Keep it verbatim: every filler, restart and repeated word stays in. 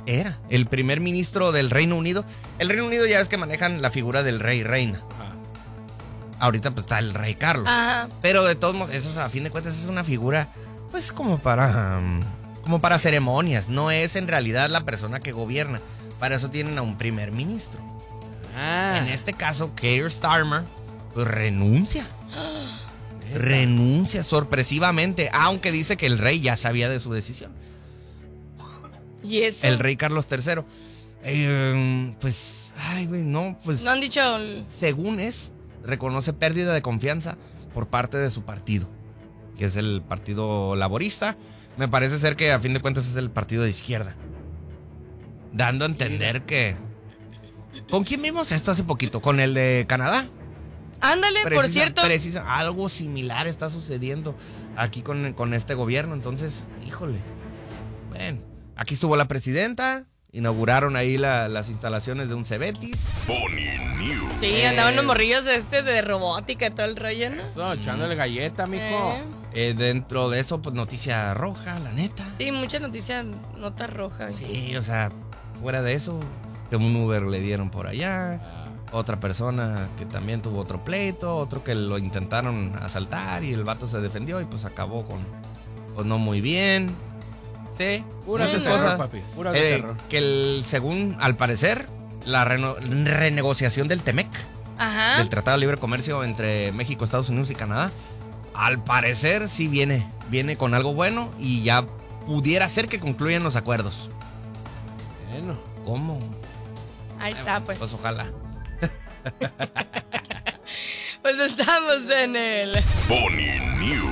era el primer ministro del Reino Unido. El Reino Unido ya ves que manejan la figura del rey y reina. Ajá. Ahorita pues está el rey Carlos. Ajá. Pero de todos modos, eso a fin de cuentas es una figura pues como para, um, como para ceremonias. No es en realidad la persona que gobierna. Para eso tienen a un primer ministro. Ah. En este caso, Keir Starmer pues renuncia. Renuncia sorpresivamente, aunque dice que el rey ya sabía de su decisión. ¿Y eso? El rey Carlos tercero. Eh, pues, ay, güey, no, pues. No han dicho. Según es, reconoce pérdida de confianza por parte de su partido, que es el Partido Laborista. Me parece ser que a fin de cuentas es el partido de izquierda. Dando a entender que. ¿Con quién vimos esto hace poquito? ¿Con el de Canadá? Ándale, Precisa, por cierto. Precisa, algo similar está sucediendo aquí con, con este gobierno. Entonces, híjole. Bueno, aquí estuvo la presidenta. Inauguraron ahí la, las instalaciones de un Cebetis. Bonnie News. Sí, eh, andaban los morrillos este de robótica y todo el rollo, ¿no? Eso, echándole galleta, mijo. Eh. Eh, dentro de eso, pues noticia roja, la neta. Sí, mucha noticia, nota roja. Sí, o sea, fuera de eso, que un Uber le dieron por allá. Ah. Otra persona que también tuvo otro pleito, otro que lo intentaron asaltar y el vato se defendió y pues acabó con, pues no muy bien. Sí, pura muchas terror, cosas. papi, pura eh, terror. Que el, según, al parecer, la reno, renegociación del Temec, Ajá. del Tratado de Libre Comercio entre México, Estados Unidos y Canadá, al parecer sí viene, viene con algo bueno y ya pudiera ser que concluyan los acuerdos. Bueno. ¿Cómo? Ahí está, pues. Pues ojalá. Pues estamos en el Bonnie News.